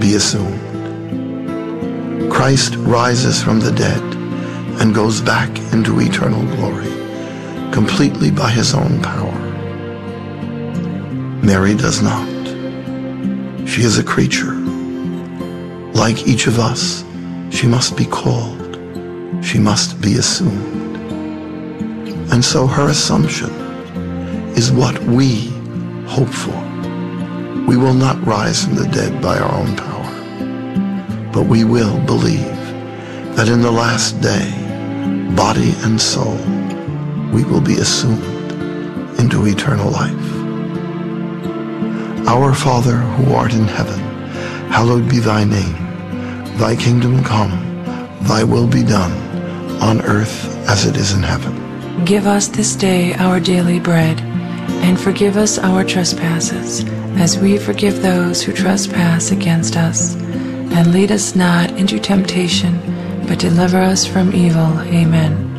be assumed. Christ rises from the dead and goes back into eternal glory, completely by his own power. Mary does not. She is a creature. Like each of us, she must be called. She must be assumed. And so her assumption is what we hope for. We will not rise from the dead by our own power, but we will believe that in the last day, body and soul, we will be assumed into eternal life. Our Father who art in heaven, hallowed be thy name. Thy kingdom come, thy will be done, on earth as it is in heaven. Give us this day our daily bread, and forgive us our trespasses, as we forgive those who trespass against us. And lead us not into temptation, but deliver us from evil. Amen.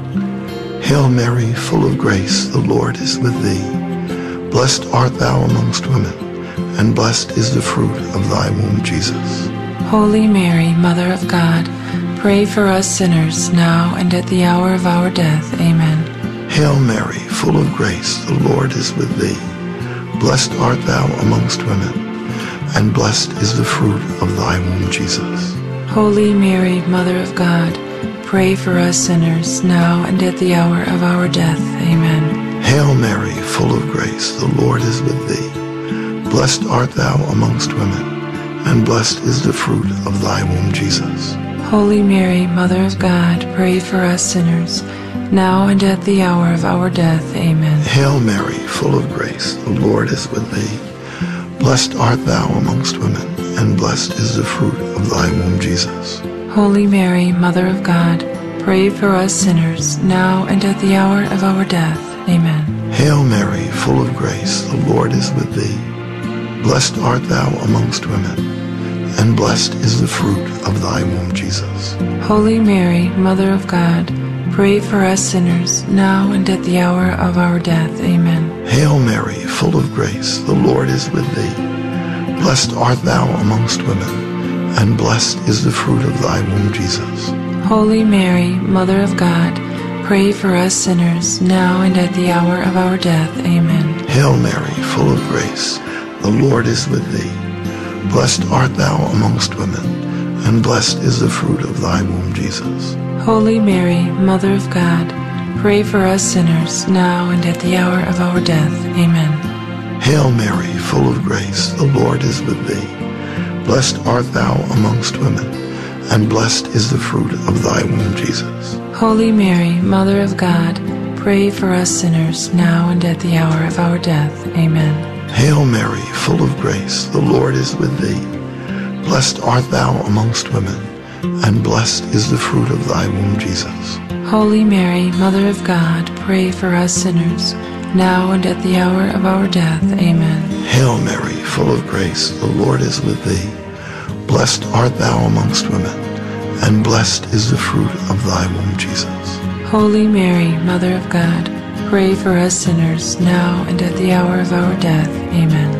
Hail Mary, full of grace, the Lord is with thee. Blessed art thou amongst women, and blessed is the fruit of thy womb, Jesus. Holy Mary, Mother of God, pray for us sinners, now and at the hour of our death. Amen. Hail Mary, full of grace, the Lord is with thee. Blessed art thou amongst women, and blessed is the fruit of thy womb, Jesus. Holy Mary, Mother of God, pray for us sinners, now and at the hour of our death. Amen. Hail Mary, full of grace, the Lord is with thee. Blessed art thou amongst women, and blessed is the fruit of thy womb, Jesus. Holy Mary, Mother of God, pray for us sinners, now and at the hour of our death. Amen. Hail Mary, full of grace, the Lord is with thee. Blessed art thou amongst women, and blessed is the fruit of thy womb, Jesus. Holy Mary, Mother of God, pray for us sinners, now and at the hour of our death. Amen. Hail Mary, full of grace, the Lord is with thee. Blessed art thou amongst women, and blessed is the fruit of thy womb, Jesus. Holy Mary, Mother of God, pray for us sinners, now and at the hour of our death. Amen. Hail Mary, full of grace, the Lord is with thee. Blessed art thou amongst women, and blessed is the fruit of thy womb, Jesus. Holy Mary, Mother of God, pray for us sinners, now and at the hour of our death. Amen. Hail Mary, full of grace, the Lord is with thee. Blessed art thou amongst women, and blessed is the fruit of thy womb, Jesus. Holy Mary, Mother of God, pray for us sinners, now and at the hour of our death. Amen. Hail Mary, full of grace, the Lord is with thee. Blessed art thou amongst women, and blessed is the fruit of thy womb, Jesus. Holy Mary, Mother of God, pray for us sinners, now and at the hour of our death. Amen. Hail Mary, full of grace, the Lord is with thee. Blessed art thou amongst women, and blessed is the fruit of thy womb, Jesus. Holy Mary, Mother of God, pray for us sinners, now and at the hour of our death. Amen. Hail Mary, full of grace, the Lord is with thee. Blessed art thou amongst women, and blessed is the fruit of thy womb, Jesus. Holy Mary, Mother of God, pray for us sinners, now and at the hour of our death. Amen.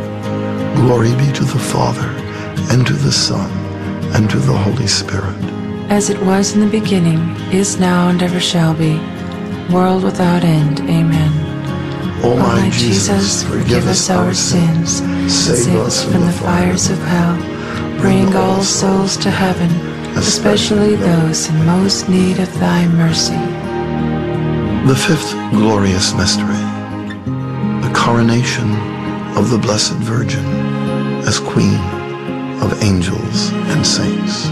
Glory be to the Father, and to the Son, and to the Holy Spirit. As it was in the beginning, is now, and ever shall be, world without end. Amen. O my Jesus, forgive us our sins, save us from the fires of hell, bring all souls to heaven, especially those in most need of thy mercy. The fifth glorious mystery, the coronation of the Blessed Virgin as Queen of angels and saints.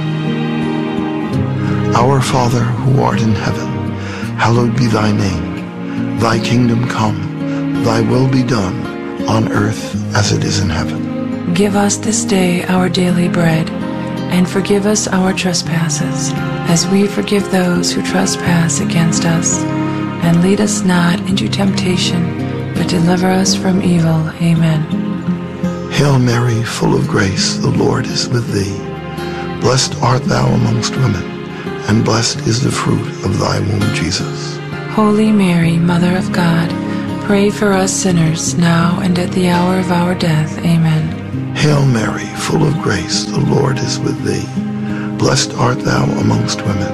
Our Father who art in heaven, hallowed be thy name. Thy kingdom come, thy will be done, on earth as it is in heaven. Give us this day our daily bread, and forgive us our trespasses, as we forgive those who trespass against us. And lead us not into temptation, but deliver us from evil. Amen. Hail Mary, full of grace, the Lord is with thee. Blessed art thou amongst women, and blessed is the fruit of thy womb, Jesus. Holy Mary, Mother of God, pray for us sinners, now and at the hour of our death. Amen. Hail Mary, full of grace, the Lord is with thee. Blessed art thou amongst women,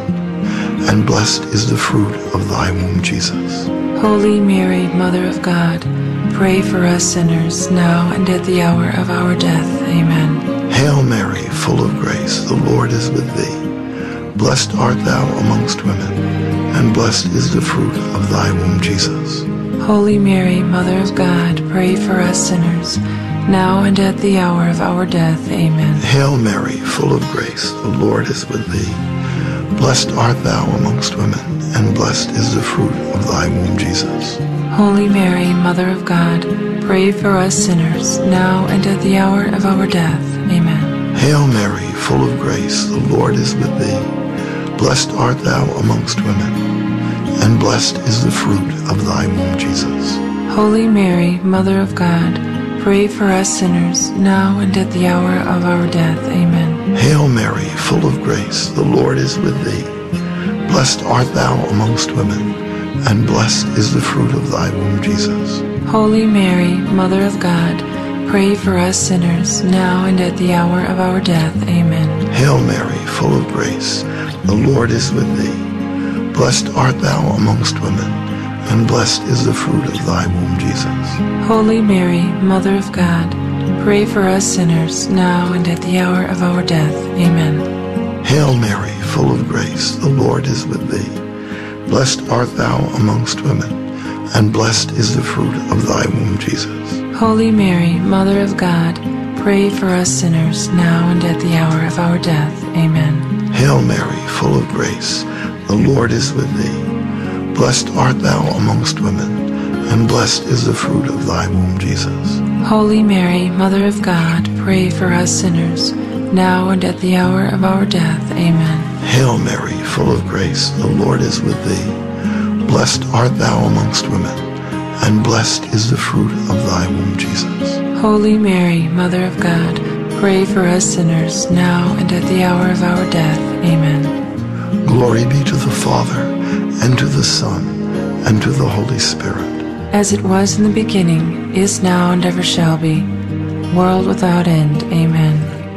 and blessed is the fruit of thy womb, Jesus. Holy Mary, Mother of God, pray for us sinners, now and at the hour of our death. Amen. Hail Mary, full of grace, the Lord is with thee. Blessed art thou amongst women, and blessed is the fruit of thy womb, Jesus. Holy Mary, Mother of God, pray for us sinners, now and at the hour of our death. Amen. Hail Mary, full of grace, the Lord is with thee. Blessed art thou amongst women, and blessed is the fruit of thy womb, Jesus. Holy Mary, Mother of God, pray for us sinners, now and at the hour of our death. Amen. Hail Mary, full of grace, the Lord is with thee. Blessed art thou amongst women, and blessed is the fruit of thy womb, Jesus. Holy Mary, Mother of God, pray for us sinners, now and at the hour of our death. Amen. Hail Mary, full of grace, the Lord is with thee. Blessed art thou amongst women, and blessed is the fruit of thy womb, Jesus. Holy Mary, Mother of God, pray for us sinners, now and at the hour of our death. Amen. Hail Mary, full of grace, the Lord is with thee. Blessed art thou amongst women, and blessed is the fruit of thy womb, Jesus. Holy Mary, Mother of God, pray for us sinners, now and at the hour of our death. Amen. Hail Mary, full of grace, the Lord is with thee. Blessed art thou amongst women, and blessed is the fruit of thy womb, Jesus. Holy Mary, Mother of God, pray for us sinners, now and at the hour of our death. Amen. Hail Mary, full of grace, the Lord is with thee. Blessed art thou amongst women, and blessed is the fruit of thy womb, Jesus. Holy Mary, Mother of God, pray for us sinners, now and at the hour of our death. Amen. Hail Mary, full of grace, the Lord is with thee. Blessed art thou amongst women, and blessed is the fruit of thy womb, Jesus. Holy Mary, Mother of God, pray for us sinners, now and at the hour of our death. Amen. Glory be to the Father, and to the Son, and to the Holy Spirit. As it was in the beginning, is now, and ever shall be, world without end. Amen.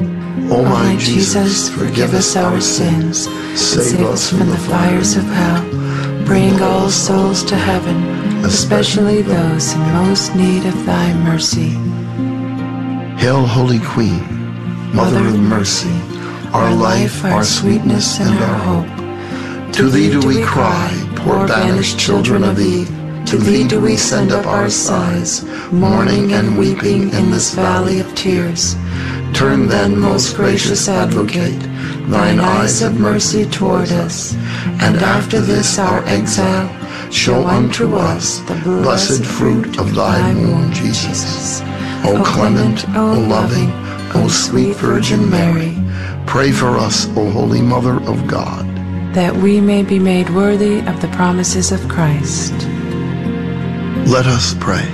O my Jesus, forgive us our sins, save us from the fires of hell, bring all souls to heaven, especially those in most need of thy mercy. Hail, Holy Queen, Mother of mercy, our life, our sweetness, and our hope. To thee do we cry, poor banished children of Eve. To thee do we send up our sighs, mourning and weeping in this valley of tears. Turn then, most gracious Advocate, thine eyes of mercy toward us, and after this our exile, show unto us the blessed fruit of thy womb, Jesus. O clement, O loving, O sweet Virgin Mary, pray for us, O Holy Mother of God, that we may be made worthy of the promises of Christ. Let us pray.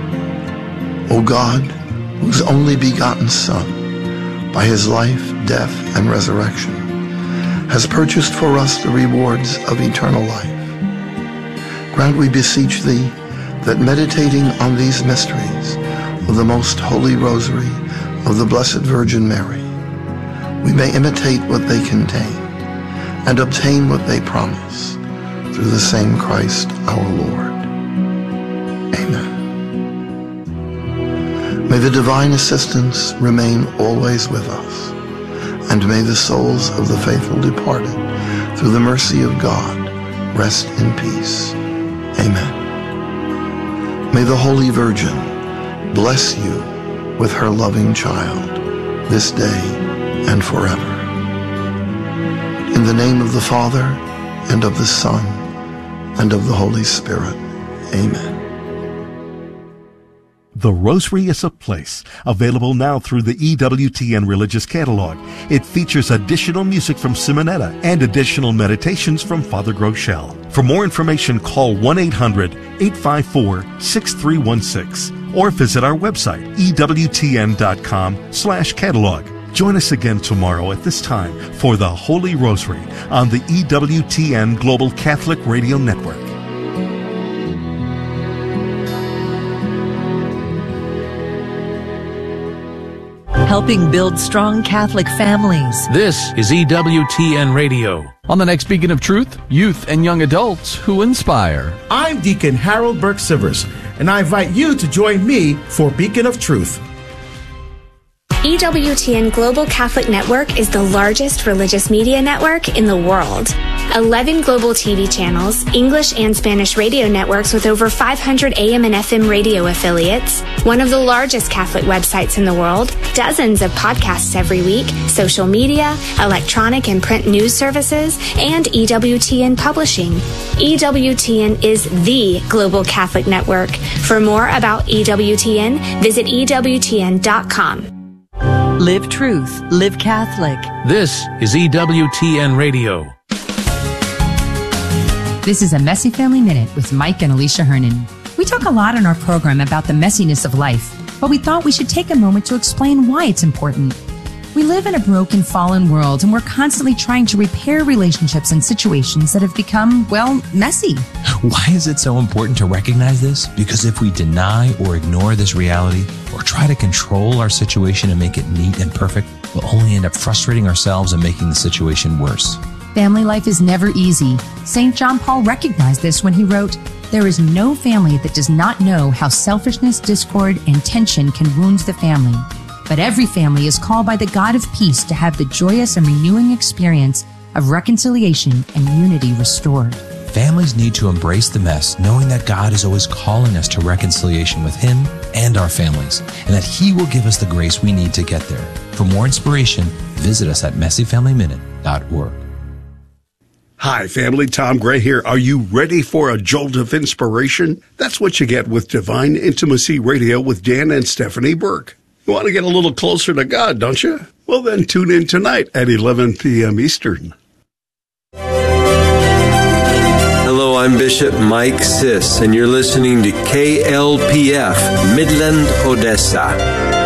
O God, whose only begotten Son, by his life, death, and resurrection, has purchased for us the rewards of eternal life, grant, we beseech thee, that meditating on these mysteries of the most holy rosary of the Blessed Virgin Mary, we may imitate what they contain and obtain what they promise, through the same Christ our Lord. Amen. May the divine assistance remain always with us, and may the souls of the faithful departed, through the mercy of God, rest in peace. Amen. May the Holy Virgin bless you with her loving child, this day and forever. In the name of the Father, and of the Son, and of the Holy Spirit. Amen. The Rosary is a Place, available now through the EWTN Religious Catalog. It features additional music from Simonetta and additional meditations from Father Groeschel. For more information, call 1-800-854-6316 or visit our website, ewtn.com/catalog. Join us again tomorrow at this time for the Holy Rosary on the EWTN Global Catholic Radio Network. helping build strong Catholic families. This is EWTN Radio. On the next Beacon of Truth, youth and young adults who inspire. I'm Deacon Harold Burke-Sivers, and I invite you to join me for Beacon of Truth. EWTN Global Catholic Network is the largest religious media network in the world. 11 global TV channels, English and Spanish radio networks with over 500 AM and FM radio affiliates, one of the largest Catholic websites in the world, dozens of podcasts every week, social media, electronic and print news services, and EWTN Publishing. EWTN is the Global Catholic Network. For more about EWTN, visit EWTN.com. Live truth, live Catholic. This is EWTN Radio. This is a Messy Family Minute with Mike and Alicia Hernan. We talk a lot on our program about the messiness of life, but we thought we should take a moment to explain why it's important. We live in a broken, fallen world, and we're constantly trying to repair relationships and situations that have become, well, messy. Why is it so important to recognize this? Because if we deny or ignore this reality, or try to control our situation and make it neat and perfect, we'll only end up frustrating ourselves and making the situation worse. Family life is never easy. St. John Paul recognized this when he wrote, "There is no family that does not know how selfishness, discord, and tension can wound the family. But every family is called by the God of peace to have the joyous and renewing experience of reconciliation and unity restored." Families need to embrace the mess, knowing that God is always calling us to reconciliation with Him and our families, and that He will give us the grace we need to get there. For more inspiration, visit us at messyfamilyminute.org. Hi, family. Tom Gray here. Are you ready for a jolt of inspiration? That's what you get with Divine Intimacy Radio with Dan and Stephanie Burke. You want to get a little closer to God, don't you? Well, then tune in tonight at 11 p.m. Eastern. Hello, I'm Bishop Mike Siss, and you're listening to KLPF, Midland, Odessa.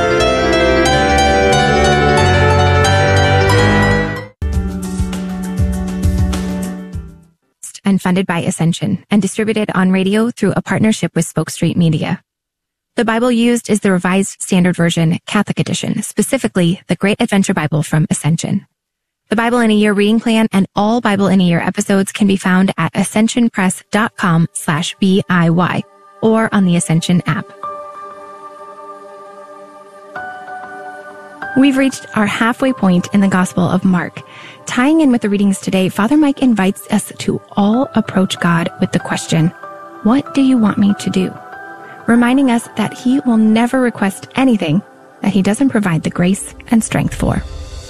And funded by Ascension and distributed on radio through a partnership with Spoke Street Media. The Bible used is the Revised Standard Version Catholic Edition, specifically the Great Adventure Bible from Ascension. The Bible in a Year reading plan and all Bible in a Year episodes can be found at ascensionpress.com/BIY or on the Ascension app. We've reached our halfway point in the Gospel of Mark. Tying in with the readings today, Father Mike invites us to all approach God with the question, "What do you want me to do?" Reminding us that He will never request anything that He doesn't provide the grace and strength for.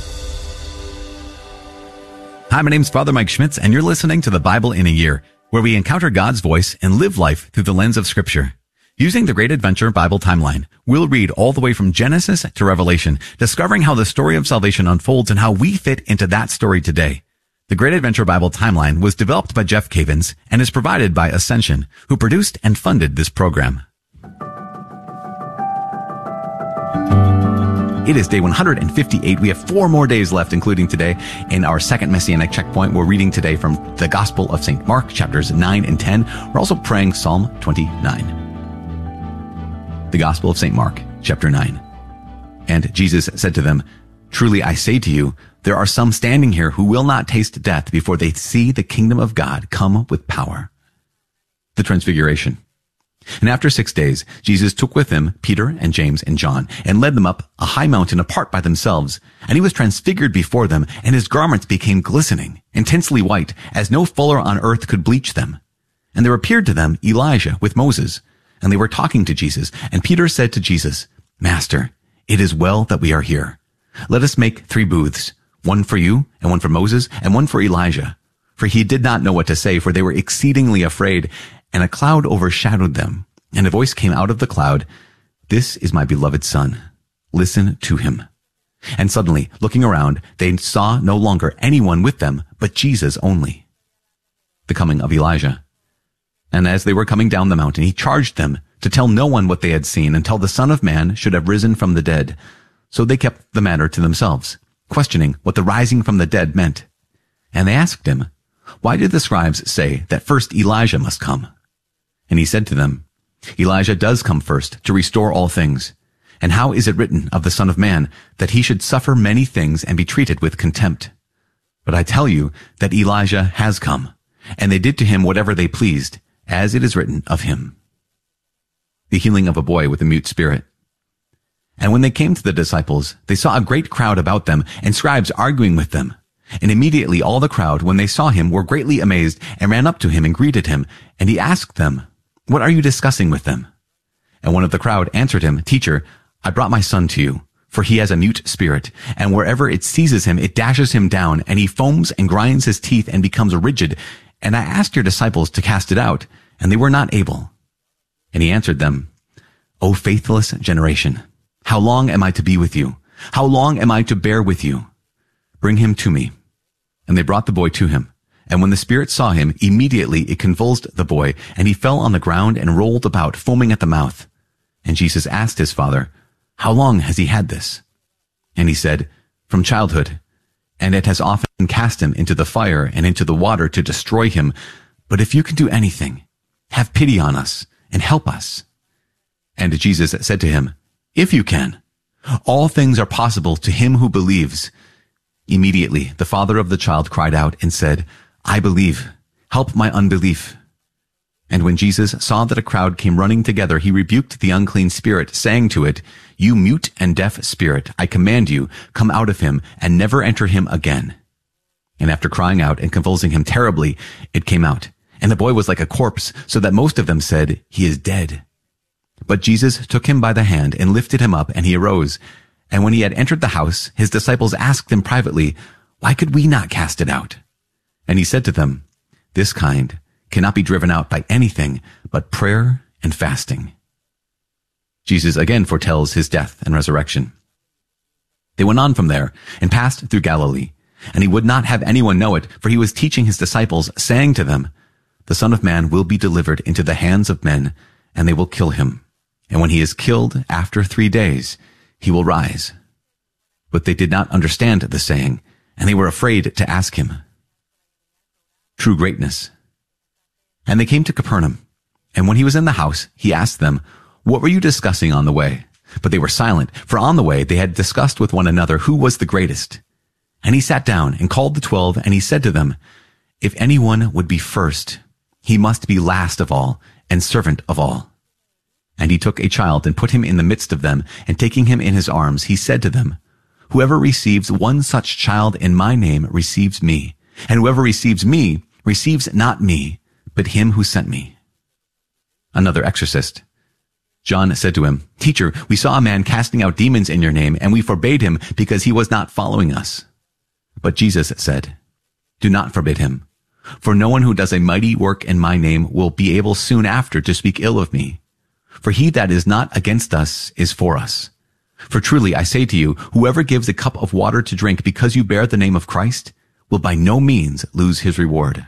Hi, my name's Father Mike Schmitz, and you're listening to the Bible in a Year, where we encounter God's voice and live life through the lens of Scripture. Using the Great Adventure Bible timeline, we'll read all the way from Genesis to Revelation, discovering how the story of salvation unfolds and how we fit into that story today. The Great Adventure Bible timeline was developed by Jeff Cavins and is provided by Ascension, who produced and funded this program. It is day 158. We have 4 more days left, including today. In our second Messianic checkpoint, we're reading today from the Gospel of St. Mark, chapters 9 and 10. We're also praying Psalm 29. The Gospel of St. Mark, chapter 9. And Jesus said to them, "Truly I say to you, there are some standing here who will not taste death before they see the kingdom of God come with power." The Transfiguration. And after 6 days, Jesus took with him Peter and James and John and led them up a high mountain apart by themselves. And he was transfigured before them, and his garments became glistening, intensely white, as no fuller on earth could bleach them. And there appeared to them Elijah with Moses, and they were talking to Jesus. And Peter said to Jesus, "Master, it is well that we are here. Let us make 3 booths, one for you, and one for Moses, and one for Elijah." For he did not know what to say, for they were exceedingly afraid. And a cloud overshadowed them, and a voice came out of the cloud, "This is my beloved Son. Listen to him." And suddenly, looking around, they saw no longer anyone with them, but Jesus only. The coming of Elijah. And as they were coming down the mountain, he charged them to tell no one what they had seen until the Son of Man should have risen from the dead. So they kept the matter to themselves, questioning what the rising from the dead meant. And they asked him, "Why did the scribes say that first Elijah must come?" And he said to them, "Elijah does come first to restore all things. And how is it written of the Son of Man that he should suffer many things and be treated with contempt? But I tell you that Elijah has come, and they did to him whatever they pleased, as it is written of him. The healing of a boy with a mute spirit. And when they came to the disciples, they saw a great crowd about them, and scribes arguing with them. And immediately all the crowd, when they saw him, were greatly amazed, and ran up to him and greeted him. And he asked them, "What are you discussing with them?" And one of the crowd answered him, "Teacher, I brought my son to you, for he has a mute spirit, and wherever it seizes him, it dashes him down, and he foams and grinds his teeth and becomes rigid. And I asked your disciples to cast it out, and they were not able." And he answered them, "O faithless generation, how long am I to be with you? How long am I to bear with you? Bring him to me." And they brought the boy to him. And when the spirit saw him, immediately it convulsed the boy, and he fell on the ground and rolled about, foaming at the mouth. And Jesus asked his father, "How long has he had this?" And he said, "From childhood. And it has often cast him into the fire and into the water to destroy him. But if you can do anything, have pity on us and help us." And Jesus said to him, "If you can, all things are possible to him who believes." Immediately the father of the child cried out and said, "I believe. Help my unbelief." And when Jesus saw that a crowd came running together, he rebuked the unclean spirit, saying to it, "You mute and deaf spirit, I command you, come out of him and never enter him again." And after crying out and convulsing him terribly, it came out. And the boy was like a corpse, so that most of them said, "He is dead." But Jesus took him by the hand and lifted him up, and he arose. And when he had entered the house, his disciples asked him privately, "Why could we not cast it out?" And he said to them, "This kind cannot be driven out by anything but prayer and fasting." Jesus again foretells his death and resurrection. They went on from there and passed through Galilee, and he would not have anyone know it, for he was teaching his disciples, saying to them, "The Son of Man will be delivered into the hands of men, and they will kill him. And when he is killed, after 3 days, he will rise." But they did not understand the saying, and they were afraid to ask him. True greatness. And they came to Capernaum. And when he was in the house, he asked them, "What were you discussing on the way?" But they were silent, for on the way they had discussed with one another who was the greatest. And he sat down and called the 12, and he said to them, "If anyone would be first, he must be last of all and servant of all." And he took a child and put him in the midst of them, and taking him in his arms, he said to them, "Whoever receives one such child in my name receives me, and whoever receives me receives not me, but him who sent me." Another exorcist. John said to him, "Teacher, we saw a man casting out demons in your name, and we forbade him because he was not following us." But Jesus said, "Do not forbid him, for no one who does a mighty work in my name will be able soon after to speak ill of me. For he that is not against us is for us. For truly I say to you, whoever gives a cup of water to drink because you bear the name of Christ will by no means lose his reward."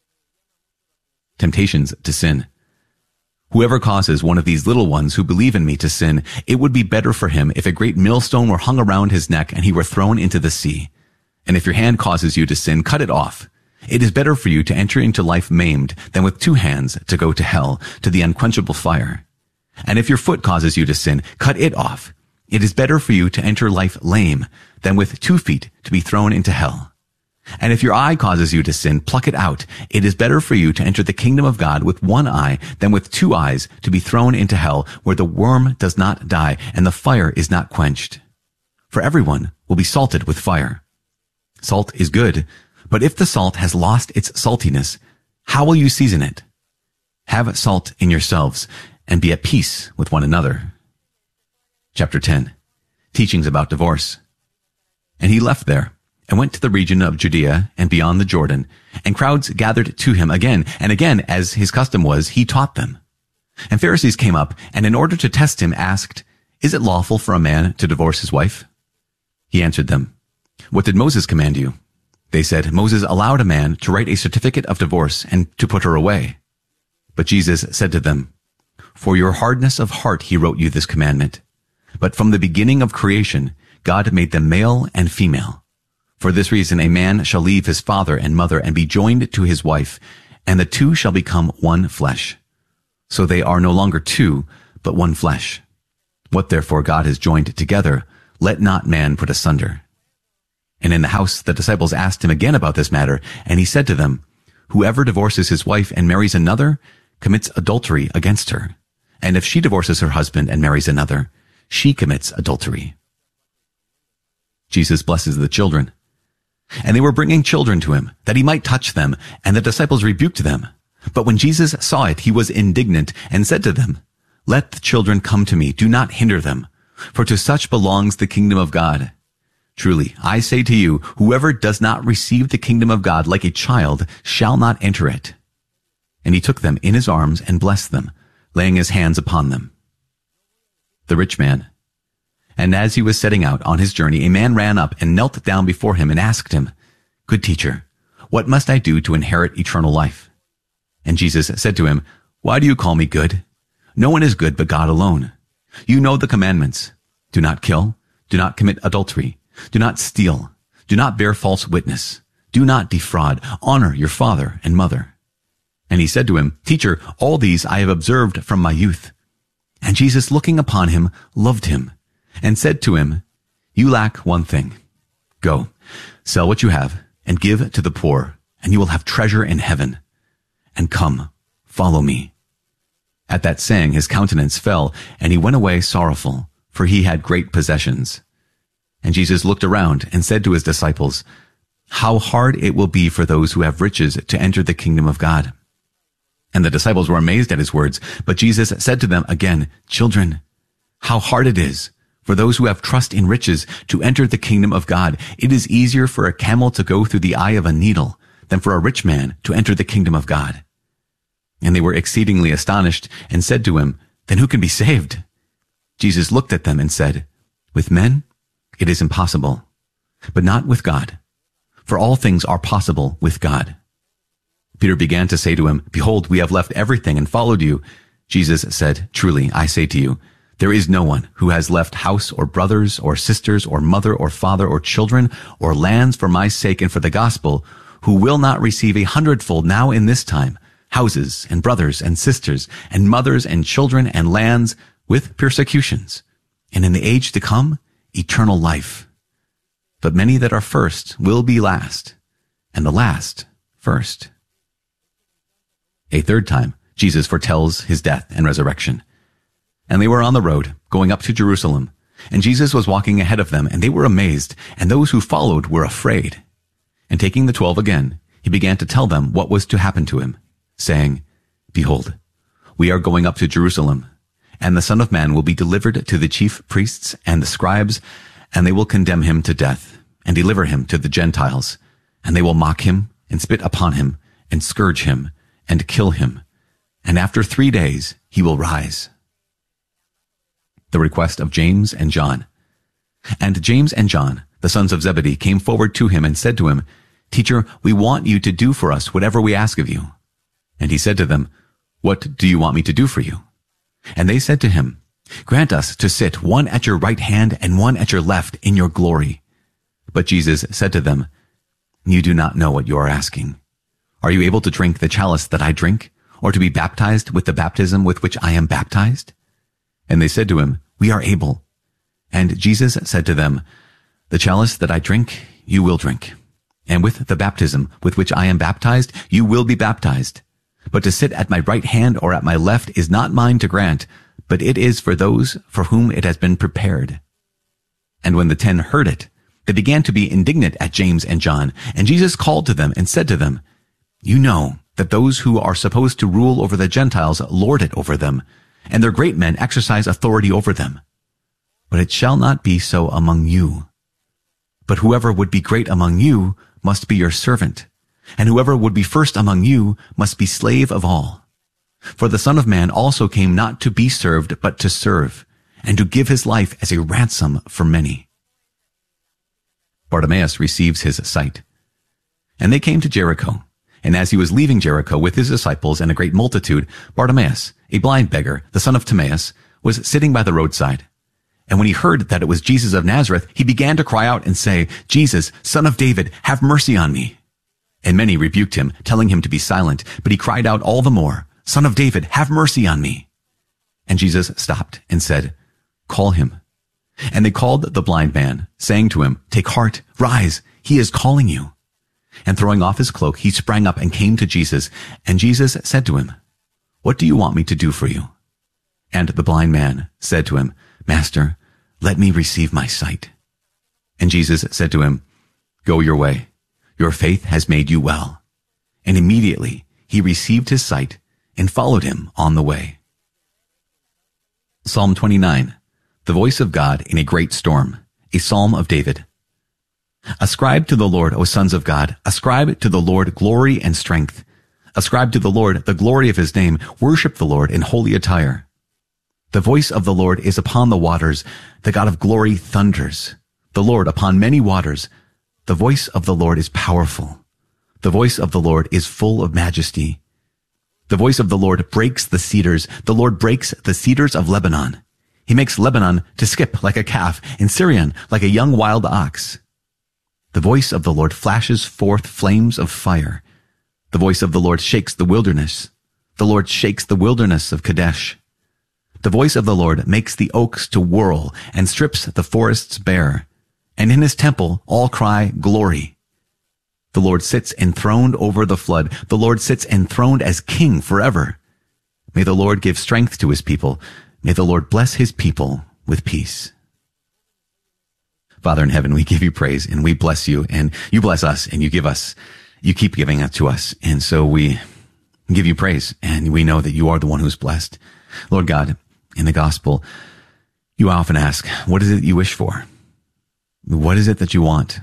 Temptations to sin. Whoever causes one of these little ones who believe in me to sin, it would be better for him if a great millstone were hung around his neck and he were thrown into the sea. And if your hand causes you to sin, cut it off. It is better for you to enter into life maimed than with 2 hands to go to hell, to the unquenchable fire. And if your foot causes you to sin, cut it off. It is better for you to enter life lame than with 2 feet to be thrown into hell. And if your eye causes you to sin, pluck it out. It is better for you to enter the kingdom of God with 1 eye than with 2 eyes to be thrown into hell, where the worm does not die and the fire is not quenched. For everyone will be salted with fire. Salt is good, but if the salt has lost its saltiness, how will you season it? Have salt in yourselves and be at peace with one another. Chapter 10. Teachings about divorce. And he left there and went to the region of Judea and beyond the Jordan, and crowds gathered to him again and again, as his custom was, he taught them. And Pharisees came up, and in order to test him, asked, "Is it lawful for a man to divorce his wife?" He answered them, "What did Moses command you?" They said, "Moses allowed a man to write a certificate of divorce and to put her away." But Jesus said to them, "For your hardness of heart he wrote you this commandment. But from the beginning of creation, God made them male and female. For this reason a man shall leave his father and mother and be joined to his wife, and the 2 shall become one flesh. So they are no longer 2, but one flesh. What therefore God has joined together, let not man put asunder. And in the house the disciples asked him again about this matter, and he said to them, Whoever divorces his wife and marries another commits adultery against her. And if she divorces her husband and marries another, she commits adultery. Jesus blesses the children. And they were bringing children to him, that he might touch them, and the disciples rebuked them. But when Jesus saw it, he was indignant, and said to them, Let the children come to me, do not hinder them, for to such belongs the kingdom of God. Truly, I say to you, whoever does not receive the kingdom of God like a child shall not enter it. And he took them in his arms and blessed them, laying his hands upon them. The rich man. And as he was setting out on his journey, a man ran up and knelt down before him and asked him, Good teacher, what must I do to inherit eternal life? And Jesus said to him, Why do you call me good? No one is good but God alone. You know the commandments. Do not kill. Do not commit adultery. Do not steal. Do not bear false witness. Do not defraud. Honor your father and mother. And he said to him, Teacher, all these I have observed from my youth. And Jesus, looking upon him, loved him, and said to him, You lack one thing. Go, sell what you have, and give to the poor, and you will have treasure in heaven. And come, follow me. At that saying his countenance fell, and he went away sorrowful, for he had great possessions. And Jesus looked around and said to his disciples, How hard it will be for those who have riches to enter the kingdom of God. And the disciples were amazed at his words. But Jesus said to them again, Children, how hard it is for those who have trust in riches to enter the kingdom of God. It is easier for a camel to go through the eye of a needle than for a rich man to enter the kingdom of God. And they were exceedingly astonished and said to him, Then who can be saved? Jesus looked at them and said, With men it is impossible, but not with God. For all things are possible with God. Peter began to say to him, Behold, we have left everything and followed you. Jesus said, Truly, I say to you, there is no one who has left house or brothers or sisters or mother or father or children or lands for my sake and for the gospel, who will not receive 100-fold now in this time, houses and brothers and sisters and mothers and children and lands with persecutions, and in the age to come, eternal life. But many that are first will be last, and the last first. A third time, Jesus foretells his death and resurrection. And they were on the road, going up to Jerusalem. And Jesus was walking ahead of them, and they were amazed, and those who followed were afraid. And taking the 12 again, he began to tell them what was to happen to him, saying, Behold, we are going up to Jerusalem, and the Son of Man will be delivered to the chief priests and the scribes, and they will condemn him to death, and deliver him to the Gentiles. And they will mock him, and spit upon him, and scourge him, and kill him. And after 3 days he will rise. The request of James and John. And James and John, the sons of Zebedee, came forward to him and said to him, Teacher, we want you to do for us whatever we ask of you. And he said to them, What do you want me to do for you? And they said to him, Grant us to sit one at your right hand and one at your left in your glory. But Jesus said to them, You do not know what you are asking. Are you able to drink the chalice that I drink, or to be baptized with the baptism with which I am baptized? And they said to him, We are able. And Jesus said to them, The chalice that I drink, you will drink. And with the baptism with which I am baptized, you will be baptized. But to sit at my right hand or at my left is not mine to grant, but it is for those for whom it has been prepared. And when the 10 heard it, they began to be indignant at James and John. And Jesus called to them and said to them, You know that those who are supposed to rule over the Gentiles lord it over them, and their great men exercise authority over them. But it shall not be so among you. But whoever would be great among you must be your servant, and whoever would be first among you must be slave of all. For the Son of Man also came not to be served, but to serve, and to give his life as a ransom for many. Bartimaeus receives his sight. And they came to Jericho. And as he was leaving Jericho with his disciples and a great multitude, Bartimaeus, a blind beggar, the son of Timaeus, was sitting by the roadside. And when he heard that it was Jesus of Nazareth, he began to cry out and say, Jesus, Son of David, have mercy on me. And many rebuked him, telling him to be silent. But he cried out all the more, Son of David, have mercy on me. And Jesus stopped and said, call him." And they called the blind man, saying to him, "Take heart, rise, he is calling you." And throwing off his cloak, he sprang up and came to Jesus. And Jesus said to him, "What do you want me to do for you?" And the blind man said to him, "Master, let me receive my sight." And Jesus said to him, "Go your way. Your faith has made you well." And immediately he received his sight and followed him on the way. Psalm 29, the voice of God in a great storm, a psalm of David. Ascribe to the Lord, O sons of God. Ascribe to the Lord glory and strength. Ascribe to the Lord the glory of his name. Worship the Lord in holy attire. The voice of the Lord is upon the waters. The God of glory thunders. The Lord upon many waters. The voice of the Lord is powerful. The voice of the Lord is full of majesty. The voice of the Lord breaks the cedars. The Lord breaks the cedars of Lebanon. He makes Lebanon to skip like a calf, and Syrian like a young wild ox. The voice of the Lord flashes forth flames of fire. The voice of the Lord shakes the wilderness. The Lord shakes the wilderness of Kadesh. The voice of the Lord makes the oaks to whirl and strips the forests bare. And in his temple all cry, "Glory." The Lord sits enthroned over the flood. The Lord sits enthroned as king forever. May the Lord give strength to his people. May the Lord bless his people with peace. Father in heaven, we give you praise and we bless you, and you bless us, and you keep giving it to us. And so we give you praise, and we know that you are the one who's blessed. Lord God, in the gospel, you often ask, what is it you wish for? What is it that you want?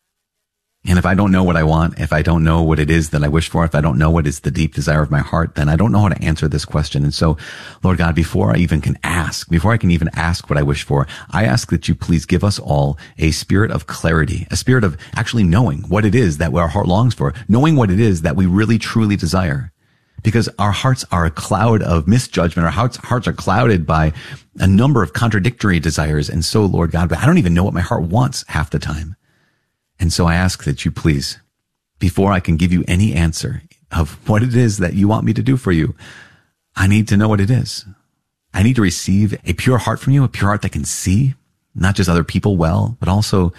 And if I don't know what I want, if I don't know what it is that I wish for, if I don't know what is the deep desire of my heart, then I don't know how to answer this question. And so, Lord God, before I can even ask what I wish for, I ask that you please give us all a spirit of clarity, a spirit of actually knowing what it is that our heart longs for, knowing what it is that we really truly desire. Because our hearts are a cloud of misjudgment. Our hearts are clouded by a number of contradictory desires. And so, Lord God, but I don't even know what my heart wants half the time. And so I ask that you please, before I can give you any answer of what it is that you want me to do for you, I need to know what it is. I need to receive a pure heart from you, a pure heart that can see not just other people well, but also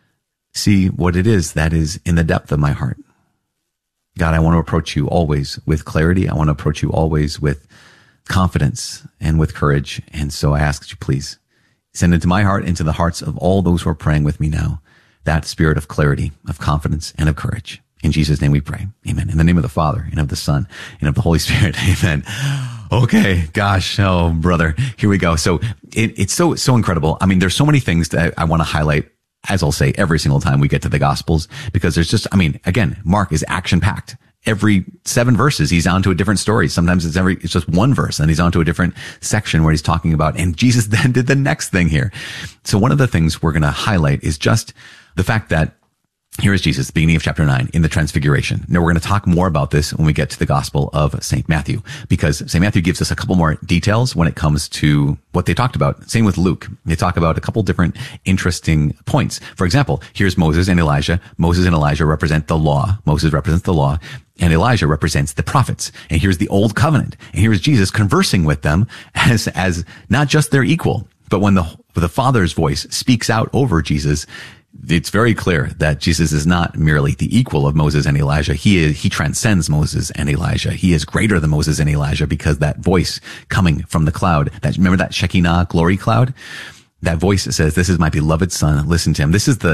see what it is that is in the depth of my heart. God, I want to approach you always with clarity. I want to approach you always with confidence and with courage. And so I ask that you please send into my heart, into the hearts of all those who are praying with me now, that spirit of clarity, of confidence, and of courage. In Jesus' name we pray. Amen. In the name of the Father, and of the Son, and of the Holy Spirit. Amen. Okay. Gosh. Oh, brother. Here we go. So it's so incredible. I mean, there's so many things that I want to highlight, as I'll say every single time we get to the Gospels, because there's just, again, Mark is action packed. Every 7 verses, he's on to a different story. Sometimes it's just one verse, and he's on to a different section where he's talking about, and Jesus then did the next thing here. So one of the things we're going to highlight is just the fact that here is Jesus, the beginning of chapter 9, in the Transfiguration. Now, we're going to talk more about this when we get to the Gospel of St. Matthew, because St. Matthew gives us a couple more details when it comes to what they talked about. Same with Luke. They talk about a couple different interesting points. For example, here's Moses and Elijah. Moses and Elijah represent the law. Moses represents the law, and Elijah represents the prophets. And here's the Old Covenant. And here's Jesus conversing with them as not just their equal, but when the Father's voice speaks out over Jesus, it's very clear that Jesus is not merely the equal of Moses and Elijah. He transcends Moses and Elijah. He is greater than Moses and Elijah, because that voice coming from the cloud, remember that Shekinah glory cloud? That voice that says, "This is my beloved son, listen to him." This is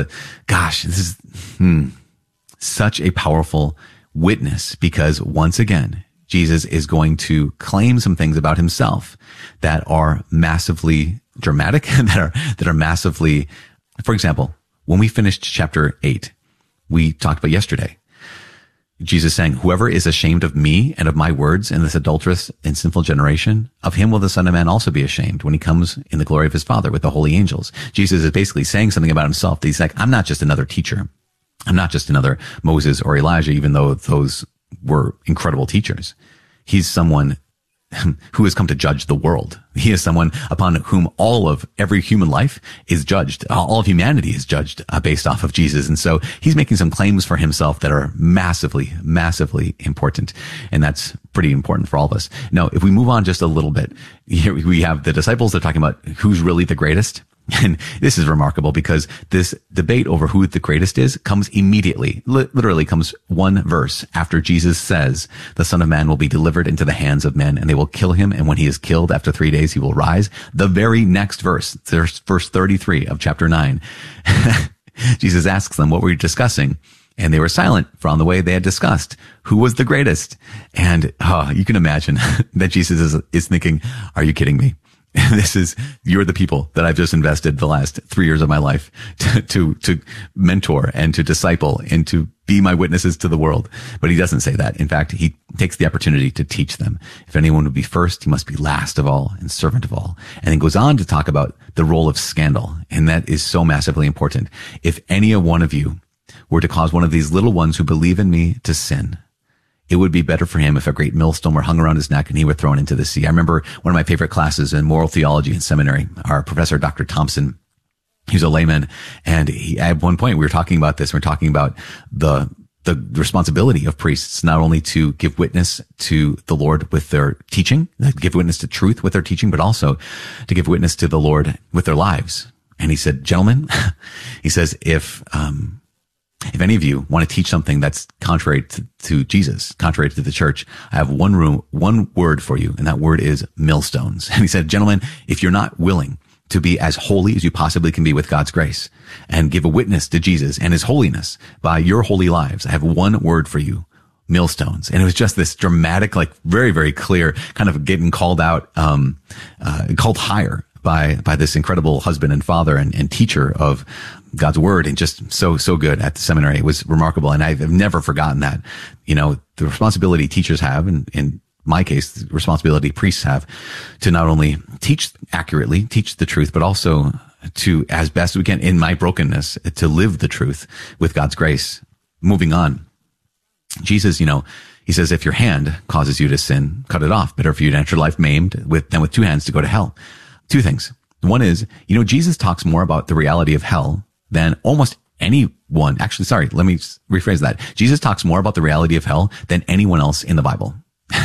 such a powerful witness, because once again, Jesus is going to claim some things about himself that are massively dramatic, that are massively, for example, when we finished chapter 8, we talked about yesterday, Jesus saying, "Whoever is ashamed of me and of my words in this adulterous and sinful generation, of him will the Son of Man also be ashamed when he comes in the glory of his Father with the holy angels." Jesus is basically saying something about himself. That he's like, I'm not just another teacher. I'm not just another Moses or Elijah, even though those were incredible teachers. He's someone who has come to judge the world. He is someone upon whom all of every human life is judged. All of humanity is judged based off of Jesus. And so he's making some claims for himself that are massively, massively important. And that's pretty important for all of us. Now, if we move on just a little bit, here we have the disciples. They're talking about who's really the greatest. And this is remarkable because this debate over who the greatest is comes immediately, literally comes one verse after Jesus says, the Son of Man will be delivered into the hands of men and they will kill him. And when he is killed after 3 days, he will rise. The very next verse, there's verse 33 of chapter 9. Jesus asks them, what were you discussing? And they were silent, for on the way they had discussed who was the greatest. And you can imagine that Jesus is thinking, are you kidding me? You're the people that I've just invested the last 3 years of my life to mentor and to disciple and to be my witnesses to the world. But he doesn't say that. In fact, he takes the opportunity to teach them. If anyone would be first, he must be last of all and servant of all. And then goes on to talk about the role of scandal. And that is so massively important. If any one of you were to cause one of these little ones who believe in me to sin, it would be better for him if a great millstone were hung around his neck and he were thrown into the sea. I remember one of my favorite classes in moral theology in seminary, our professor, Dr. Thompson, he's a layman. And at one point we were talking about this. We're talking about the responsibility of priests, not only to give witness to the Lord with their teaching, give witness to truth with their teaching, but also to give witness to the Lord with their lives. And he said, gentlemen, he says, if any of you want to teach something that's contrary to Jesus, contrary to the church, I have one word for you, and that word is millstones. And he said, gentlemen, if you're not willing to be as holy as you possibly can be with God's grace and give a witness to Jesus and his holiness by your holy lives, I have one word for you, millstones. And it was just this dramatic, like very, very clear kind of getting called out, called higher by this incredible husband and father and teacher of God's word, and just so good at the seminary. It was remarkable. And I've never forgotten that, the responsibility teachers have, and in my case, the responsibility priests have, to not only teach accurately, teach the truth, but also to, as best we can in my brokenness, to live the truth with God's grace. Moving on. Jesus, he says, if your hand causes you to sin, cut it off. Better for you to enter life maimed than with 2 hands to go to hell. 2 things. One is, Jesus talks more about the reality of hell than almost anyone. Actually, sorry, let me rephrase that. Jesus talks more about the reality of hell than anyone else in the Bible.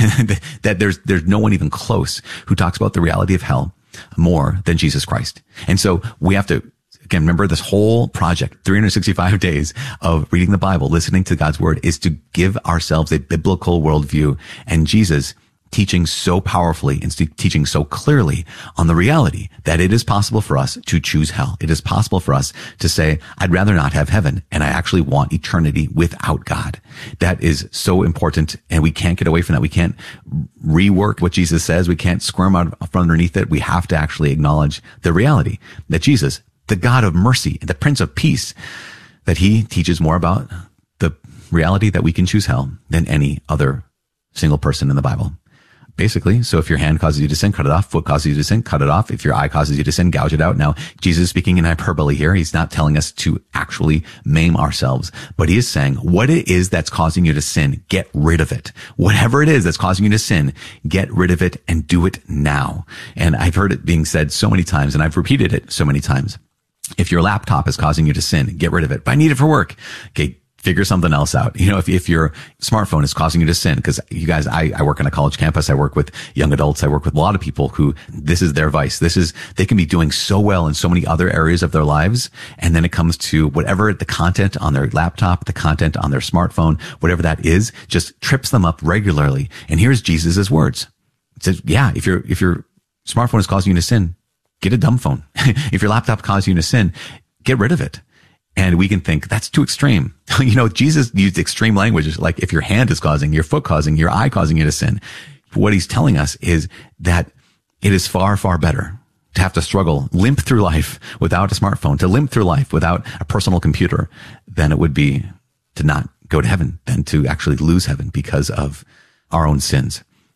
That there's no one even close who talks about the reality of hell more than Jesus Christ. And so we have to, again, remember this whole project, 365 days of reading the Bible, listening to God's word, is to give ourselves a biblical worldview. And Jesus teaching so powerfully and teaching so clearly on the reality that it is possible for us to choose hell. It is possible for us to say, I'd rather not have heaven, and I actually want eternity without God. That is so important, and we can't get away from that. We can't rework what Jesus says. We can't squirm out from underneath it. We have to actually acknowledge the reality that Jesus, the God of mercy, the Prince of Peace, that he teaches more about the reality that we can choose hell than any other single person in the Bible. Basically, so if your hand causes you to sin, cut it off. Foot causes you to sin, cut it off. If your eye causes you to sin, gouge it out. Now, Jesus is speaking in hyperbole here. He's not telling us to actually maim ourselves, but he is saying what it is that's causing you to sin, get rid of it. Whatever it is that's causing you to sin, get rid of it and do it now. And I've heard it being said so many times, and I've repeated it so many times. If your laptop is causing you to sin, get rid of it. But I need it for work. Okay. Figure something else out. If your smartphone is causing you to sin, because you guys, I work on a college campus. I work with young adults. I work with a lot of people who this is their vice. They can be doing so well in so many other areas of their lives. And then it comes to whatever the content on their laptop, the content on their smartphone, whatever that is, just trips them up regularly. And here's Jesus' words. It says, yeah, if your smartphone is causing you to sin, get a dumb phone. If your laptop causes you to sin, get rid of it. And we can think that's too extreme. Jesus used extreme language, like if your hand is causing, your foot causing, your eye causing you to sin. What he's telling us is that it is far, far better to have to struggle, limp through life without a smartphone, to limp through life without a personal computer, than it would be to not go to heaven, than to actually lose heaven because of our own sins.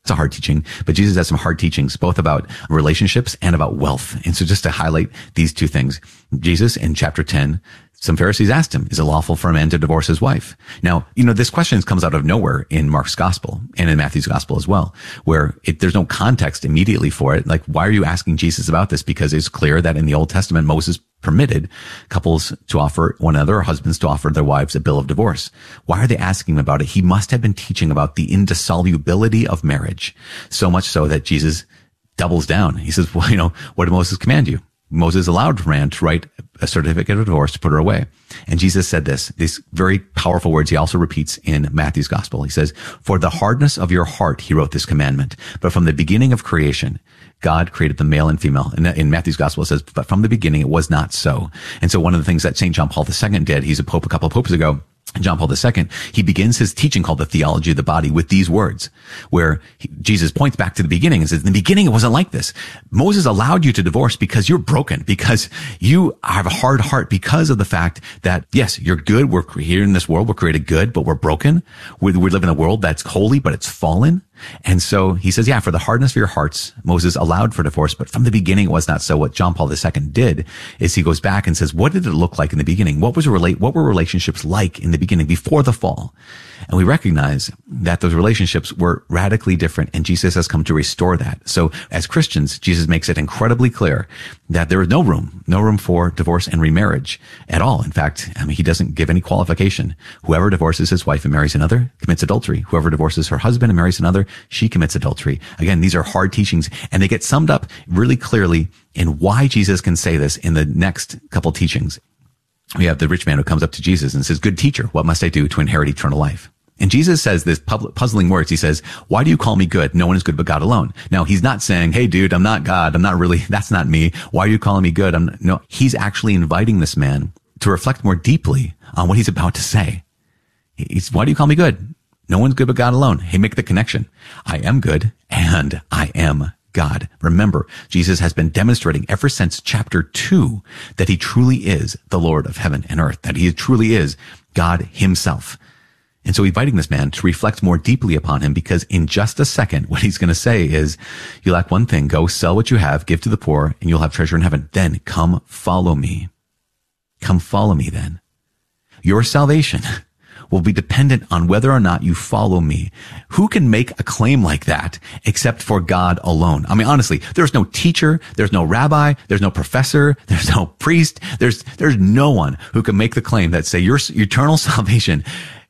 It's a hard teaching, but Jesus has some hard teachings, both about relationships and about wealth. And so just to highlight these two things, Jesus in chapter 10, some Pharisees asked him, is it lawful for a man to divorce his wife? Now, this question comes out of nowhere in Mark's gospel and in Matthew's gospel as well, where there's no context immediately for it. Like, why are you asking Jesus about this? Because it's clear that in the Old Testament, Moses permitted couples to offer one another, or husbands to offer their wives a bill of divorce. Why are they asking him about it? He must have been teaching about the indissolubility of marriage, so much so that Jesus doubles down. He says, well, what did Moses command you? Moses allowed a man to write a certificate of divorce to put her away. And Jesus said these very powerful words he also repeats in Matthew's gospel. He says, for the hardness of your heart, he wrote this commandment. But from the beginning of creation, God created the male and female. And in Matthew's gospel, it says, but from the beginning, it was not so. And so one of the things that St. John Paul II did, he's a pope a couple of popes ago, John Paul II, he begins his teaching called the theology of the body with these words, where Jesus points back to the beginning and says, in the beginning, it wasn't like this. Moses allowed you to divorce because you're broken, because you have a hard heart, because of the fact that, yes, you're good. We're here in this world. We're created good, but we're broken. We live in a world that's holy, but it's fallen. And so he says, for the hardness of your hearts, Moses allowed for divorce, but from the beginning, it was not so. What John Paul II did is he goes back and says, what did it look like in the beginning? What were relationships like in the beginning before the fall? And we recognize that those relationships were radically different, and Jesus has come to restore that. So as Christians, Jesus makes it incredibly clear that there is no room for divorce and remarriage at all. In fact, he doesn't give any qualification. Whoever divorces his wife and marries another commits adultery. Whoever divorces her husband and marries another, she commits adultery. Again, these are hard teachings, and they get summed up really clearly in why Jesus can say this in the next couple teachings. We have the rich man who comes up to Jesus and says, good teacher, what must I do to inherit eternal life? And Jesus says this puzzling words. He says, why do you call me good? No one is good but God alone. Now, he's not saying, hey, dude, I'm not God. That's not me. Why are you calling me good? No, he's actually inviting this man to reflect more deeply on what he's about to say. Why do you call me good? No one's good but God alone. Hey, make the connection. I am good and I am God. Remember, Jesus has been demonstrating ever since chapter 2 that he truly is the Lord of heaven and earth, that he truly is God himself. And so inviting this man to reflect more deeply upon him, because in just a second, what he's going to say is, you lack one thing, go sell what you have, give to the poor, and you'll have treasure in heaven. Then come follow me. Come follow me then. Your salvation will be dependent on whether or not you follow me. Who can make a claim like that except for God alone? I mean, honestly, there's no teacher, there's no rabbi, there's no professor, there's no priest, there's no one who can make the claim that say your eternal salvation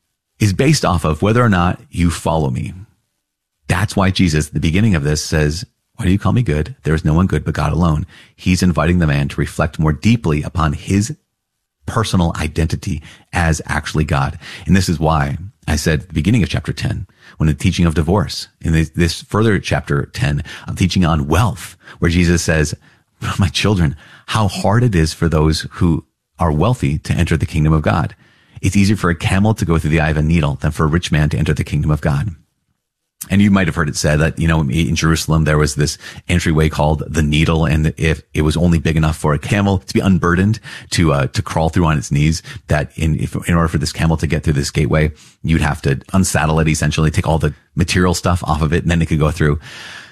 is based off of whether or not you follow me. That's why Jesus, at the beginning of this, says, why do you call me good? There is no one good but God alone. He's inviting the man to reflect more deeply upon his personal identity as actually God. And this is why I said at the beginning of chapter 10, when the teaching of divorce, in this further chapter 10 of teaching on wealth, where Jesus says, my children, how hard it is for those who are wealthy to enter the kingdom of God. It's easier for a camel to go through the eye of a needle than for a rich man to enter the kingdom of God. And you might have heard it said that, in Jerusalem, there was this entryway called the Needle. And if it was only big enough for a camel to be unburdened to crawl through on its knees, that in order for this camel to get through this gateway, you'd have to unsaddle it, essentially take all the material stuff off of it, and then it could go through.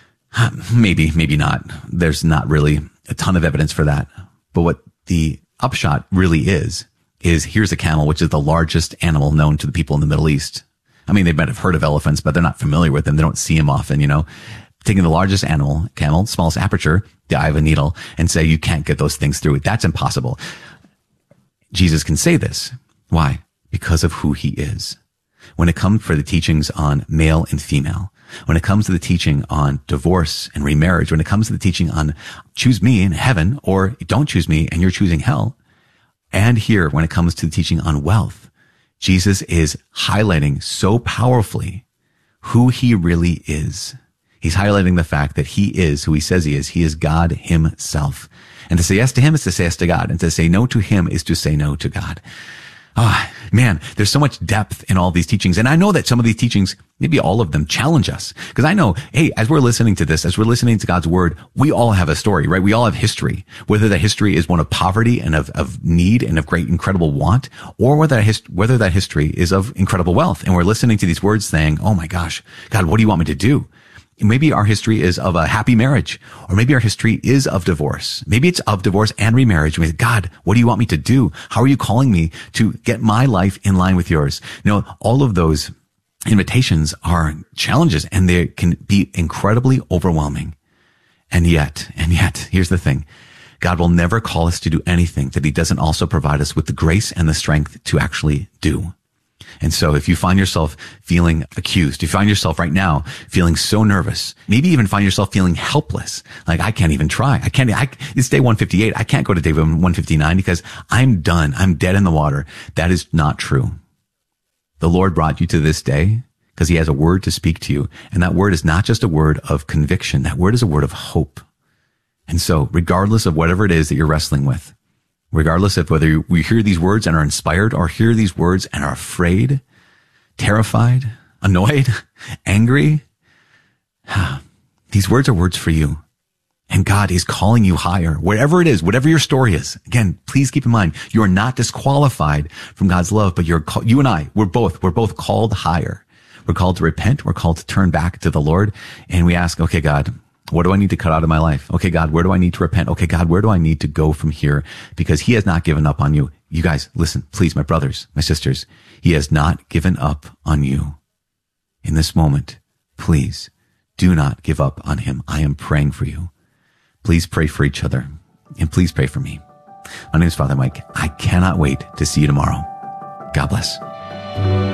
Maybe not. There's not really a ton of evidence for that. But what the upshot really is here's a camel, which is the largest animal known to the people in the Middle East. I mean, they might have heard of elephants, but they're not familiar with them. They don't see them often, Taking the largest animal, camel, smallest aperture, the eye of a needle, and say you can't get those things through it. That's impossible. Jesus can say this. Why? Because of who he is. When it comes for the teachings on male and female, when it comes to the teaching on divorce and remarriage, when it comes to the teaching on choose me in heaven or don't choose me and you're choosing hell, and here when it comes to the teaching on wealth, Jesus is highlighting so powerfully who he really is. He's highlighting the fact that he is who he says he is. He is God himself. And to say yes to him is to say yes to God. And to say no to him is to say no to God. Man, there's so much depth in all these teachings. And I know that some of these teachings, maybe all of them, challenge us. Because I know, hey, as we're listening to this, as we're listening to God's word, we all have a story, right? We all have history. Whether that history is one of poverty and of need and of great, incredible want, or whether that history is of incredible wealth. And we're listening to these words saying, oh my gosh, God, what do you want me to do? Maybe our history is of a happy marriage, or maybe our history is of divorce. Maybe it's of divorce and remarriage. We say, God, what do you want me to do? How are you calling me to get my life in line with yours? All of those invitations are challenges, and they can be incredibly overwhelming. And yet, here's the thing. God will never call us to do anything that he doesn't also provide us with the grace and the strength to actually do. And so if you find yourself feeling accused, you find yourself right now feeling so nervous, maybe even find yourself feeling helpless, like I can't even try. It's day 158. I can't go to day 159 because I'm done. I'm dead in the water. That is not true. The Lord brought you to this day because he has a word to speak to you. And that word is not just a word of conviction. That word is a word of hope. And so regardless of whatever it is that you're wrestling with, regardless of whether we hear these words and are inspired or hear these words and are afraid, terrified, annoyed, angry, these words are words for you. And God is calling you higher, wherever it is, whatever your story is. Again, please keep in mind, you are not disqualified from God's love, but you and I, we're both called higher. We're called to repent. We're called to turn back to the Lord. And we ask, okay, God, what do I need to cut out of my life? Okay, God, where do I need to repent? Okay, God, where do I need to go from here? Because he has not given up on you. You guys, listen, please, my brothers, my sisters, he has not given up on you. In this moment, please do not give up on him. I am praying for you. Please pray for each other, and please pray for me. My name is Father Mike. I cannot wait to see you tomorrow. God bless.